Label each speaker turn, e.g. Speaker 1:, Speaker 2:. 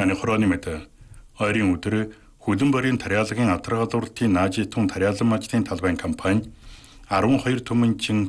Speaker 1: Манихороны мэт ойрын өдөр хөдөнбөрийн тариалагын атаргалууртын наажитун тариалан мажтын талбайн компани 12 түмэнчин